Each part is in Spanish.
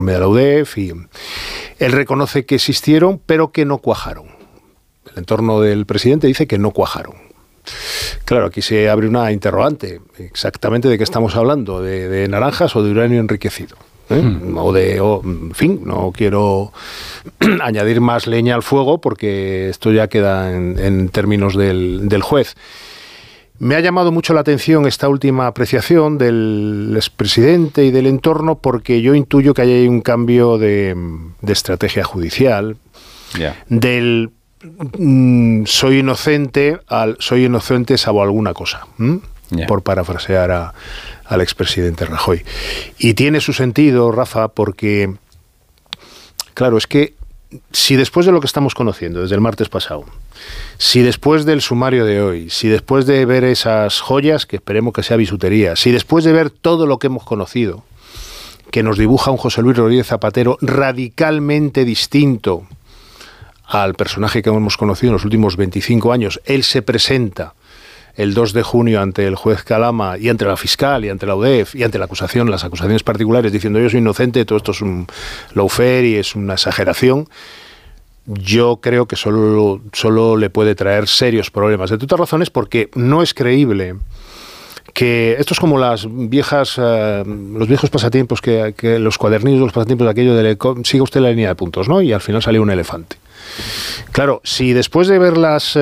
de la UDEF, y él reconoce que existieron, pero que no cuajaron. El entorno del presidente dice que no cuajaron. Claro, aquí se abre una interrogante. Exactamente de qué estamos hablando, de naranjas o de uranio enriquecido. En fin, no quiero añadir más leña al fuego porque esto ya queda en términos del juez. Me ha llamado mucho la atención esta última apreciación del expresidente y del entorno, porque yo intuyo que hay un cambio de estrategia judicial, del soy inocente al soy inocente salvo alguna cosa, por parafrasear al expresidente Rajoy. Y tiene su sentido, Rafa, porque, claro, es que si después de lo que estamos conociendo desde el martes pasado, si después del sumario de hoy, si después de ver esas joyas, que esperemos que sea bisutería, si después de ver todo lo que hemos conocido, que nos dibuja un José Luis Rodríguez Zapatero radicalmente distinto al personaje que hemos conocido en los últimos 25 años, él se presenta el 2 de junio ante el juez Calama y ante la fiscal y ante la UDEF y ante la acusación, las acusaciones particulares, diciendo yo soy inocente, todo esto es un lawfare y es una exageración. Yo creo que solo le puede traer serios problemas. De todas razones, porque no es creíble que esto es como las viejas, los viejos pasatiempos, que los cuadernillos de los pasatiempos de aquello de siga usted la línea de puntos, ¿no? Y al final salió un elefante. Claro, si después de ver los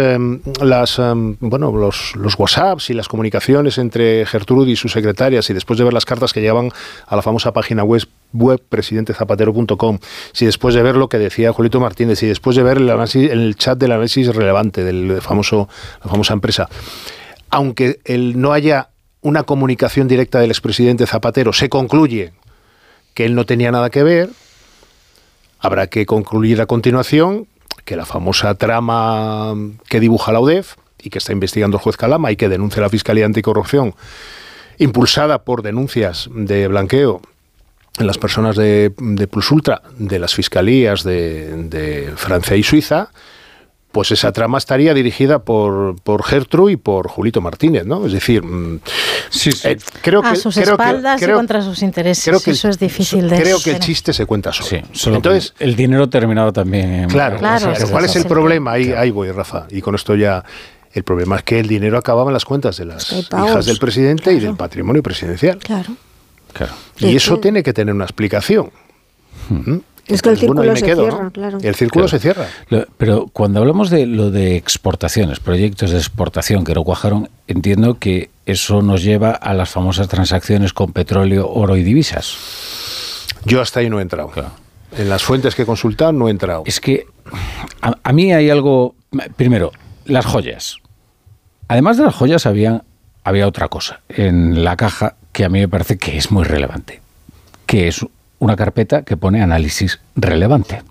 WhatsApps y las comunicaciones entre Gertrudis y sus secretarias, y después de ver las cartas que llegaban a la famosa página web presidentezapatero.com, si después de ver lo que decía Julito Martínez, y después de ver el chat del análisis relevante de la famosa empresa, aunque no haya una comunicación directa del expresidente Zapatero, se concluye que él no tenía nada que ver, habrá que concluir a continuación que la famosa trama que dibuja la UDEF y que está investigando el juez Calama y que denuncia la Fiscalía Anticorrupción, impulsada por denuncias de blanqueo en las personas de Plus Ultra, de las fiscalías de Francia y Suiza, pues esa trama estaría dirigida por Gertrude y por Julito Martínez, ¿no? Es decir, creo que a sus espaldas y contra sus intereses. Eso es difícil de creo que el chiste se cuenta solo. Sí, solo entonces el dinero terminado también. Claro. ¿Cuál es el problema? Ahí voy, Rafa. Y con esto ya el problema es que el dinero acababa en las cuentas de las hijas del presidente y del patrimonio presidencial. Claro. Y eso tiene que tener una explicación. Es que el círculo se cierra, claro. El círculo se cierra. Pero cuando hablamos de lo de exportaciones, proyectos de exportación que no cuajaron, entiendo que eso nos lleva a las famosas transacciones con petróleo, oro y divisas. Yo hasta ahí no he entrado. Claro. En las fuentes que he consultado no he entrado. Es que a mí hay algo... Primero, las joyas. Además de las joyas había otra cosa en la caja que a mí me parece que es muy relevante, que es una carpeta que pone análisis relevante.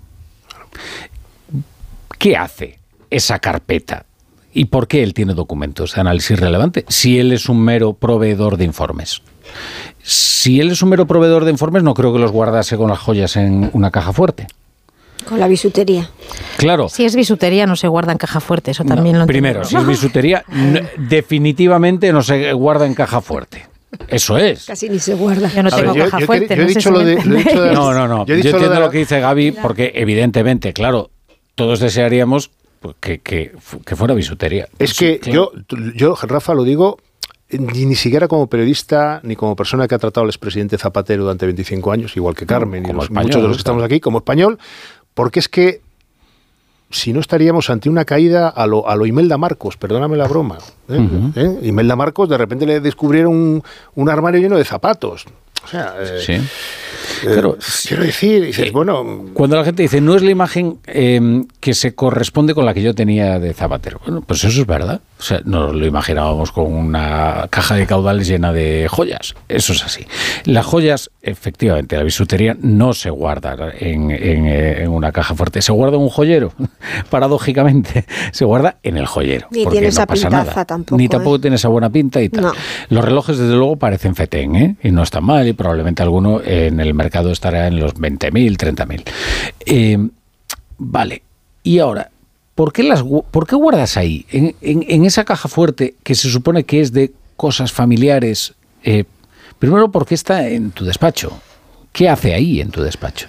¿Qué hace esa carpeta? ¿Y por qué él tiene documentos de análisis relevante? Si él es un mero proveedor de informes. Si él es un mero proveedor de informes, no creo que los guardase con las joyas en una caja fuerte. Con la bisutería. Claro. Si es bisutería no se guarda en caja fuerte, eso también lo entiendo. Primero, si es bisutería, definitivamente no se guarda en caja fuerte. Eso es. Casi ni se guarda. Yo no tengo caja fuerte. No. Yo entiendo lo que dice Gaby, porque evidentemente, claro, todos desearíamos que fuera bisutería. Es que claro. yo, Rafa, lo digo ni siquiera como periodista ni como persona que ha tratado al expresidente Zapatero durante 25 años, igual que Carmen y muchos de los que estamos aquí, como español, porque es que si no estaríamos ante una caída a lo Imelda Marcos, perdóname la broma. Imelda Marcos, de repente le descubrieron un armario lleno de zapatos. O sea, sí. Claro, quiero decir, dices, bueno... Cuando la gente dice, no es la imagen que se corresponde con la que yo tenía de Zapatero. Bueno, pues eso es verdad. O sea, nos lo imaginábamos con una caja de caudales llena de joyas. Eso es así. Las joyas, efectivamente, la bisutería no se guarda en una caja fuerte. Se guarda en un joyero, paradójicamente. Se guarda en el joyero. Ni tiene esa pintaza tampoco. Ni tampoco tiene esa buena pinta y tal. No. Los relojes, desde luego, parecen fetén, y no están mal, y probablemente alguno en el mercado estará en los 20.000, 30.000. Vale. Y ahora, ¿por qué guardas ahí, en esa caja fuerte que se supone que es de cosas familiares? Primero, porque está en tu despacho, ¿Qué hace ahí en tu despacho?